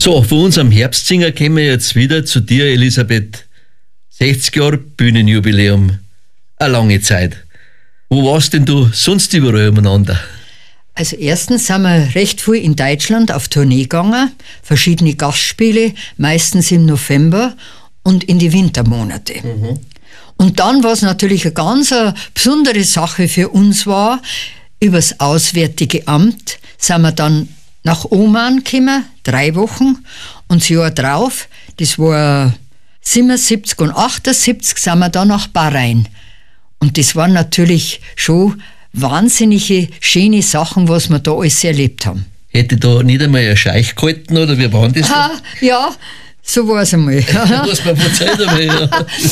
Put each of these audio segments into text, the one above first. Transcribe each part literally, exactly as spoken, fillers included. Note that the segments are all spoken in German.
So, von unserem Herbstsinger kommen wir jetzt wieder zu dir, Elisabeth. sechzig Jahre Bühnenjubiläum. Eine lange Zeit. Wo warst denn du sonst überall umeinander? Also erstens sind wir recht viel in Deutschland auf Tournee gegangen, verschiedene Gastspiele, meistens im November und in die Wintermonate. Mhm. Und dann, was natürlich eine ganz eine besondere Sache für uns war, übers Auswärtige Amt sind wir dann nach Oman gekommen, drei Wochen, und das Jahr drauf, das war siebenundsiebzig und achtundsiebzig, sind wir dann nach Bahrain. Und das waren natürlich schon wahnsinnige, schöne Sachen, was wir da alles erlebt haben. Hätte da nicht einmal ein Scheich gehalten, oder wie war das? Ah, ja, so war es einmal. Was man verzeiht einmal, ja.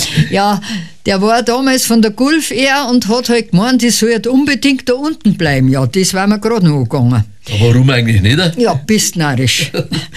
Ja, der war damals von der Gulf Air und hat halt gemeint, ich soll unbedingt da unten bleiben. Ja, das war mir gerade noch gegangen. Warum eigentlich nicht? Ja, bist narrisch.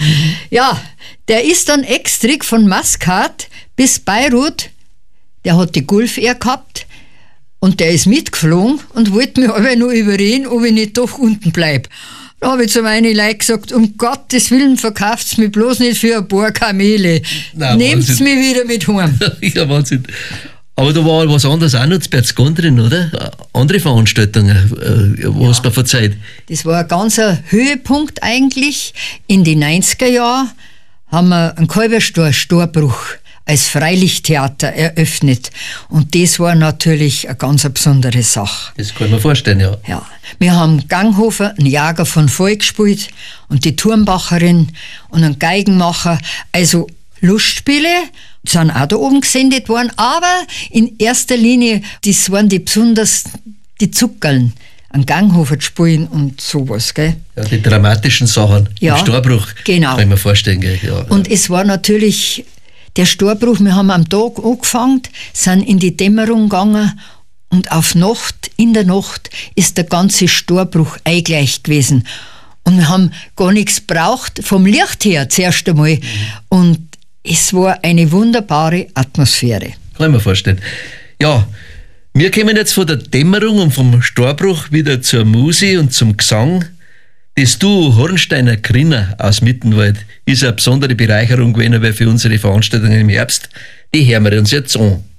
Ja, der ist dann extra von Maskat bis Beirut, der hat die Gulf Air gehabt, und der ist mitgeflogen und wollte mich aber noch überreden, ob ich nicht doch unten bleibe. Da habe ich zu meinen Leuten gesagt, um Gottes Willen verkauft's mich bloß nicht für ein paar Kamele. Nehmt's mich wieder mit heim. Ja, Wahnsinn. Aber da war was anderes auch noch zu Berchtesgaden drin, oder? Andere Veranstaltungen, äh, was ja. man verzeiht. Das war ein ganzer Höhepunkt eigentlich. In den neunziger Jahren haben wir einen Kalberstor Storbruch als Freilichttheater eröffnet. Und das war natürlich eine ganz besondere Sache. Das kann man vorstellen, ja. Ja. Wir haben Ganghofer, einen Jager von Volk gespielt und die Turmbacherin und einen Geigenmacher. Also Lustspiele sind auch da oben gesendet worden, aber in erster Linie, das waren die besonders die Zuckerln, einen Ganghofer zu spielen und sowas, gell? Ja, die dramatischen Sachen, ja, im Storbruch, genau. Kann ich mir vorstellen, gell? Ja, und ja. es war natürlich der Storbruch, wir haben am Tag angefangen, sind in die Dämmerung gegangen und auf Nacht, in der Nacht ist der ganze Storbruch eingleich gewesen. Und wir haben gar nichts gebraucht, vom Licht her zuerst einmal. Mhm. Und es war eine wunderbare Atmosphäre. Kann ich mir vorstellen. Ja, wir kommen jetzt von der Dämmerung und vom Storbruch wieder zur Musik und zum Gesang. Das Duo Hornsteiner Grinner aus Mittenwald ist eine besondere Bereicherung gewesen für unsere Veranstaltungen im Herbst. Die hören wir uns jetzt an.